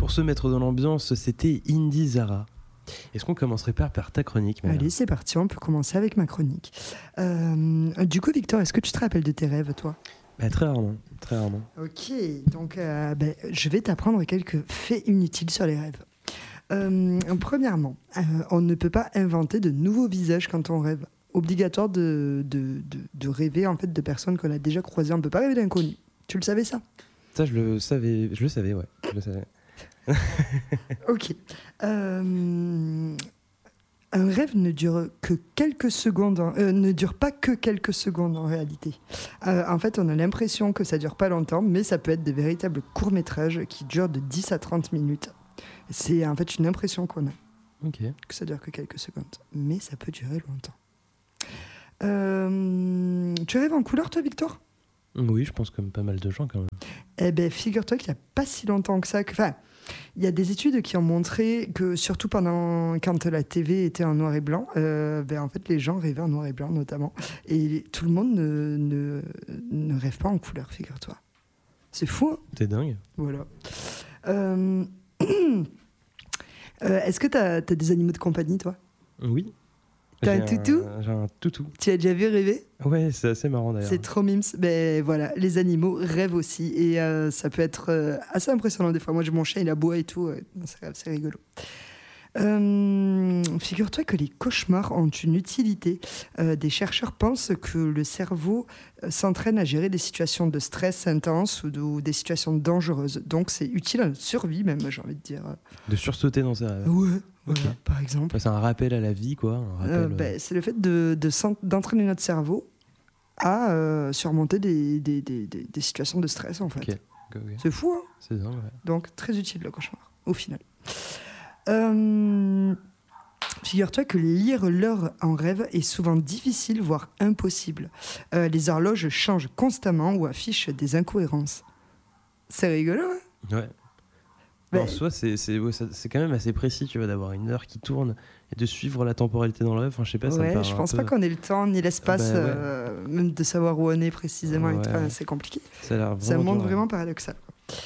Pour se mettre dans l'ambiance, c'était Indy Zara. Est-ce qu'on commencerait par ta chronique, Maya ? Allez, c'est parti, on peut commencer avec ma chronique. Du coup, Victor, est-ce que tu te rappelles de tes rêves, toi ? Très rarement, très rarement. Ok, donc je vais t'apprendre quelques faits inutiles sur les rêves. Premièrement, on ne peut pas inventer de nouveaux visages quand on rêve. Obligatoire de rêver en fait de personnes qu'on a déjà croisées. On ne peut pas rêver d'inconnus. Tu le savais, ça ? Ça, je le savais, ouais. Je le savais. Ok. Un rêve ne dure que quelques secondes, ne dure pas que quelques secondes en réalité. En fait, on a l'impression que ça dure pas longtemps, mais ça peut être des véritables courts-métrages qui durent de 10 à 30 minutes. C'est en fait une impression qu'on a, que ça dure que quelques secondes, mais ça peut durer longtemps. Tu rêves en couleur, toi, Victor ? Oui, je pense comme pas mal de gens quand même. Eh bien, figure-toi qu'il n'y a pas si longtemps que ça... Enfin, il y a des études qui ont montré que, surtout quand la TV était en noir et blanc, en fait, les gens rêvaient en noir et blanc, notamment. Et tout le monde ne rêve pas en couleur, figure-toi. C'est fou, hein ? T'es dingue. Voilà. Est-ce que t'as des animaux de compagnie, toi ? Oui. T'as un toutou ? J'ai un toutou. Tu as déjà vu rêver ? Ouais, c'est assez marrant d'ailleurs. C'est trop mimes. Ben voilà, les animaux rêvent aussi. Et ça peut être assez impressionnant des fois. Moi, mon chien, il aboie et tout. C'est rigolo. Figure-toi que les cauchemars ont une utilité. Des chercheurs pensent que le cerveau s'entraîne à gérer des situations de stress intense ou des situations dangereuses. Donc, c'est utile à notre survie, même, j'ai envie de dire. De sursauter dans ses rêves. Ouais. Voilà, par exemple. C'est un rappel à la vie, quoi. C'est le fait d'entraîner notre cerveau à surmonter des situations de stress, en fait. Okay. C'est fou, hein ? C'est dingue, ouais. Donc, très utile, le cauchemar, au final. Figure-toi que lire l'heure en rêve est souvent difficile, voire impossible. Les horloges changent constamment ou affichent des incohérences. C'est rigolo, hein ? Ouais. En soi, c'est quand même assez précis, tu vois, d'avoir une heure qui tourne et de suivre la temporalité dans le rêve. Enfin, je sais pas, ça me paraît je pense pas qu'on ait le temps ni l'espace, même de savoir où on est précisément. Ouais. Et tout. Enfin, c'est compliqué. Ça montre vraiment paradoxal.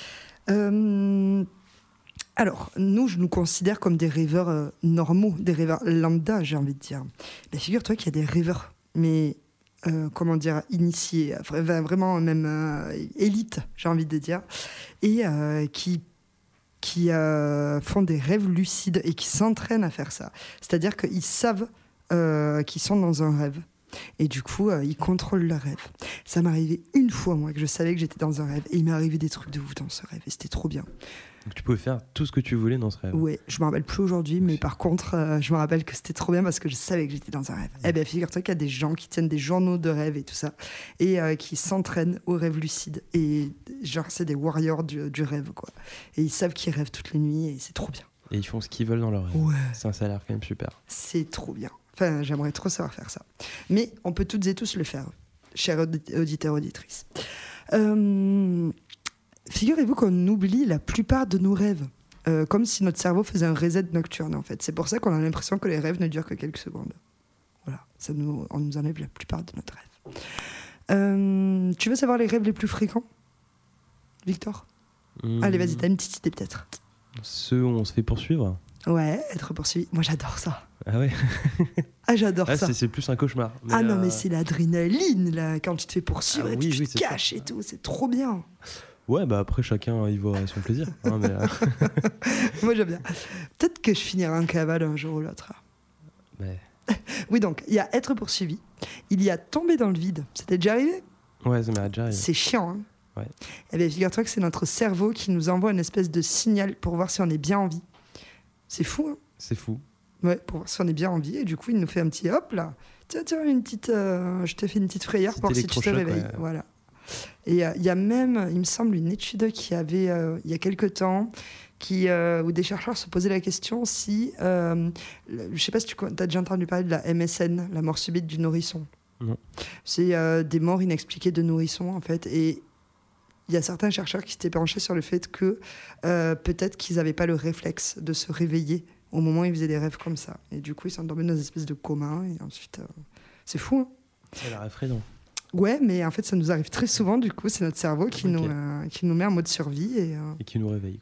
Alors, je nous considère comme des rêveurs normaux, des rêveurs lambda, j'ai envie de dire. Mais figure-toi qu'il y a des rêveurs, mais initiés, vraiment même élite, j'ai envie de dire, et qui font des rêves lucides et qui s'entraînent à faire ça. C'est-à-dire qu'ils savent qu'ils sont dans un rêve. Et du coup, ils contrôlent leur rêve. Ça m'est arrivé une fois, moi, que je savais que j'étais dans un rêve. Et il m'est arrivé des trucs de ouf dans ce rêve. Et c'était trop bien. Donc tu pouvais faire tout ce que tu voulais dans ce rêve. Ouais, je me rappelle plus aujourd'hui, mais par contre, je me rappelle que c'était trop bien parce que je savais que j'étais dans un rêve. Eh bien, figure-toi qu'il y a des gens qui tiennent des journaux de rêve et tout ça, et qui s'entraînent au rêve lucide. Et genre, c'est des warriors du rêve, quoi. Et ils savent qu'ils rêvent toutes les nuits, et c'est trop bien. Et ils font ce qu'ils veulent dans leur rêve. Ouais. Ça a l'air quand même super. C'est trop bien. Enfin, j'aimerais trop savoir faire ça. Mais on peut toutes et tous le faire, chers auditeurs, auditrices. Figurez-vous qu'on oublie la plupart de nos rêves. Comme si notre cerveau faisait un reset nocturne, en fait. C'est pour ça qu'on a l'impression que les rêves ne durent que quelques secondes. Voilà, on nous enlève la plupart de notre rêve. Tu veux savoir les rêves les plus fréquents, Victor ? Allez, vas-y, t'as une petite idée peut-être. Ceux où on se fait poursuivre ? Ouais, être poursuivi. Moi, j'adore ça. Ah ouais. J'adore ça. C'est plus un cauchemar. Non, mais c'est l'adrénaline, là, quand tu te fais poursuivre et que tu te caches et tout. C'est trop bien. Ouais, après, chacun y voit son plaisir. Moi, j'aime bien. Peut-être que je finirai en cavale un jour ou l'autre. Mais... Oui, donc, il y a être poursuivi. Il y a tomber dans le vide. Ça t'est déjà arrivé ? Ouais, ça m'est déjà arrivé. C'est chiant, hein ? Ouais. Eh bien, figure-toi que c'est notre cerveau qui nous envoie une espèce de signal pour voir si on est bien en vie. C'est fou, hein ? C'est fou. Ouais, pour voir si on est bien en vie. Et du coup, il nous fait un petit hop, là. Tiens, une petite... je t'ai fait une petite frayeur pour si tu te réveilles. Ouais. Voilà. Et il y a même, il me semble, une étude qui avait, il y a quelques temps, où des chercheurs se posaient la question si... je ne sais pas si tu as déjà entendu parler de la MSN, la mort subite du nourrisson. Non. C'est des morts inexpliquées de nourrissons, en fait. Et il y a certains chercheurs qui s'étaient penchés sur le fait que peut-être qu'ils n'avaient pas le réflexe de se réveiller au moment où ils faisaient des rêves comme ça. Et du coup, ils sont tombés dans une espèce de coma. Et ensuite, c'est fou, hein ? Ça a l'air effrayant. Ouais, mais en fait, ça nous arrive très souvent. Du coup, c'est notre cerveau qui nous met en mode survie. Et qui nous réveille. Ouais,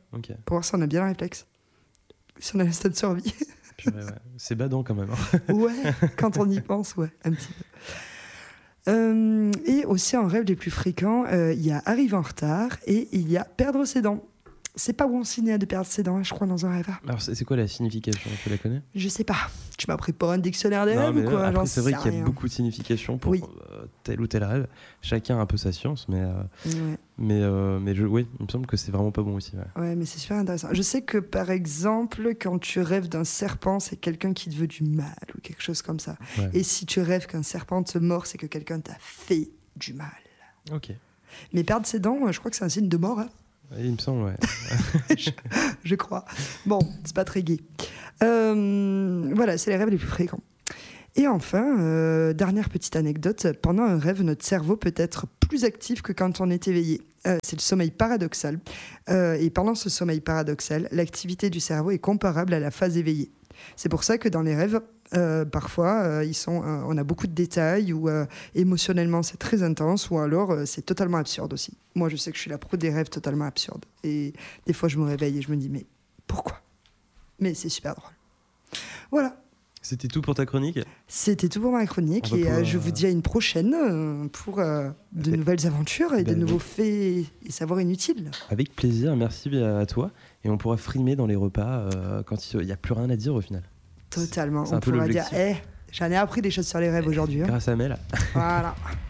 Ok. Pour voir si on a bien le réflexe. Si on a l'instinct de survie. Purée, ouais. C'est badant quand même. Hein. Ouais, quand on y pense, ouais, un petit peu. Et aussi en rêve les plus fréquents, il y a arriver en retard et il y a perdre ses dents. C'est pas bon signe de perdre ses dents, je crois, dans un rêve. Alors, c'est quoi la signification? Tu la connais? Je sais pas. Tu m'as pris pour un dictionnaire des Non, rêves mais ou quoi? après, J'en c'est vrai sais qu'il y a rien. beaucoup de significations pour Oui. Tel ou tel rêve. Chacun a un peu sa science, mais Ouais. oui, il me semble que c'est vraiment pas bon aussi. Ouais. Ouais, mais c'est super intéressant. Je sais que, par exemple, quand tu rêves d'un serpent, c'est quelqu'un qui te veut du mal ou quelque chose comme ça. Ouais. Et si tu rêves qu'un serpent te mord, c'est que quelqu'un t'a fait du mal. Ok. Mais perdre ses dents, je crois que c'est un signe de mort. Hein. Il me semble, ouais. Je crois. Bon, c'est pas très gai. Voilà, c'est les rêves les plus fréquents. Et enfin, dernière petite anecdote, pendant un rêve, notre cerveau peut être plus actif que quand on est éveillé. C'est le sommeil paradoxal. Et pendant ce sommeil paradoxal, l'activité du cerveau est comparable à la phase éveillée. C'est pour ça que dans les rêves, parfois, on a beaucoup de détails ou émotionnellement c'est très intense ou alors c'est totalement absurde aussi. Moi, je sais que je suis la pro des rêves totalement absurdes. Et des fois, je me réveille et je me dis, mais pourquoi? Mais c'est super drôle. Voilà. C'était tout pour ta chronique? C'était tout pour ma chronique et je vous dis à une prochaine pour de nouvelles aventures et de nouveaux faits et savoirs inutiles. Avec plaisir, merci à toi. Et on pourra frimer dans les repas quand il n'y a plus rien à dire au final. Totalement. C'est un on peu pourra dire, l'objectif. j'en ai appris des choses sur les rêves aujourd'hui. Hein. Grâce à Mel. Voilà.